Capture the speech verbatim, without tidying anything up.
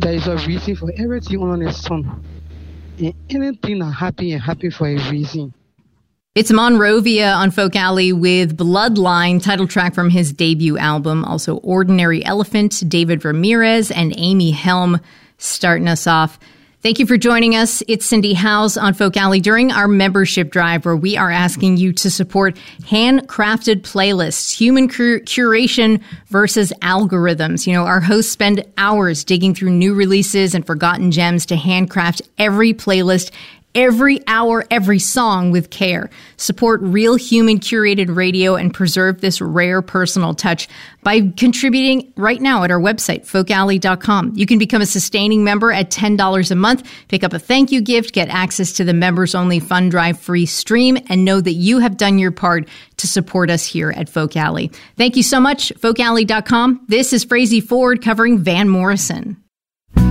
There is a reason for everything under the sun. And anything that happy and happy for a reason. It's Monrovia on Folk Alley with Bloodline, title track from his debut album. Also Ordinary Elephant, David Ramirez, and Amy Helm starting us off. Thank you for joining us. It's Cindy Howes on Folk Alley during our membership drive, where we are asking you to support handcrafted playlists, human cur- curation versus algorithms. You know, our hosts spend hours digging through new releases and forgotten gems to handcraft every playlist, every hour, every song with care. Support real human curated radio and preserve this rare personal touch by contributing right now at our website, folk alley dot com. You can become a sustaining member at ten dollars a month, pick up a thank you gift, get access to the members only Fund Drive free stream, and know that you have done your part to support us here at Folk Alley. Thank you so much, folk alley dot com. This is Frazey Ford covering Van Morrison.